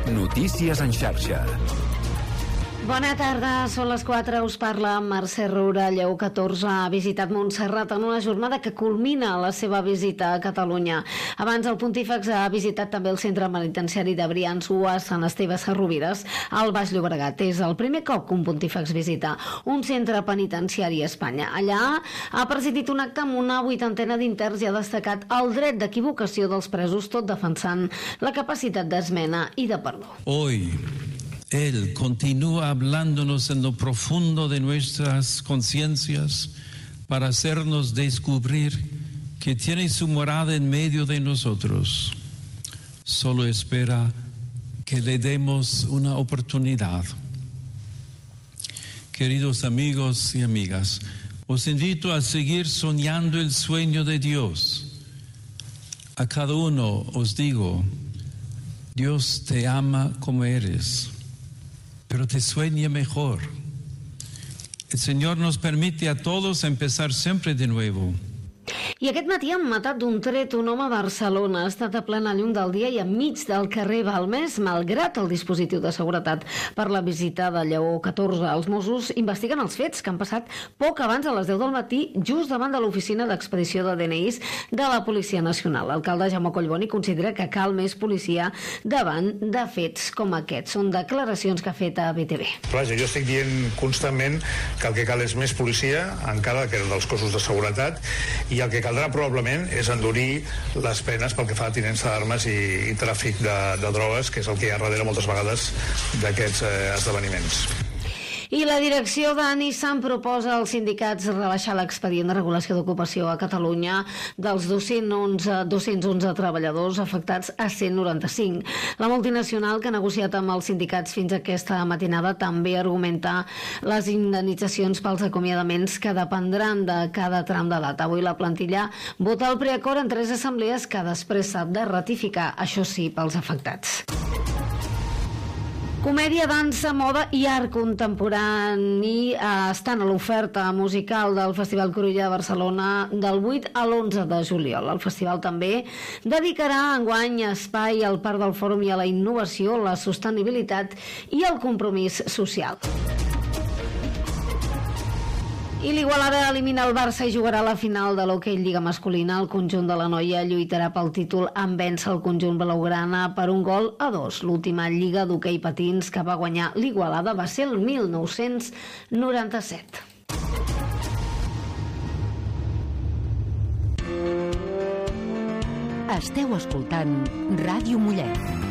Notícies en xarxa. Bona tarda, són les 4, us parla Mercè Roura. Lleó XIV ha visitat Montserrat en una jornada que culmina la seva visita a Catalunya. Abans el pontífex ha visitat també el centre penitenciari de Brians a Sant Esteve Sesrovires, al Baix Llobregat. És el primer cop que un pontífex visita un centre penitenciari a Espanya. Allà ha presidit un acte amb una 80ena d'interns i ha destacat el dret d'equivocació dels presos, tot defensant la capacitat d'esmena i de perdó. Hoy Él continúa hablándonos en lo profundo de nuestras conciencias para hacernos descubrir que tiene su morada en medio de nosotros. Solo espera que le demos una oportunidad. Queridos amigos y amigas, os invito a seguir soñando el sueño de Dios. A cada uno os digo, Dios te ama como eres, pero te sueña mejor. El Señor nos permite a todos empezar siempre de nuevo. I aquest matí han matat d'un tret un home a Barcelona. Ha estat a plena llum del dia i enmig del carrer Balmes, malgrat el dispositiu de seguretat per la visita de Lleó XIV. Els Mossos investiguen els fets que han passat poc abans de les 10 del matí, just davant de l'oficina d'expedició de DNIs de la Policia Nacional. L'alcalde Jaume Collboni considera que cal més policia davant de fets com aquests. Són declaracions que ha fet a BTV. Vaja, jo estic dient constantment que el que cal és més policia, encara que dels cossos de seguretat, i el que caldrà probablement és endurir les penes pel que fa a tinença d'armes i tràfic de drogues, que és el que hi ha darrere moltes vegades d'aquests esdeveniments. I la direcció de Nissan proposa als sindicats rebaixar l'expedient de regulació d'ocupació a Catalunya dels 211 treballadors afectats a 195. La multinacional, que ha negociat amb els sindicats fins aquesta matinada, també argumenta les indemnitzacions pels acomiadaments que dependran de cada tram d'edat. Avui la plantilla vota el preacord en 3 assemblees que després s'ha de ratificar, això sí, pels afectats. Comèdia, dansa, moda i art contemporani estan a l'oferta musical del Festival Cruïlla de Barcelona del 8 a l'11 de juliol. El festival també dedicarà enguany espai al Parc del Fòrum i a la innovació, la sostenibilitat i el compromís social. I l'Igualada elimina el Barça i jugarà la final de l'Hockey Lliga Masculina. El conjunt de la Noia lluitarà pel títol en vèncer el conjunt blaugrana per 1-2. L'última Lliga d'Hockey Patins que va guanyar l'Igualada va ser el 1997. Esteu escoltant Ràdio Mollet.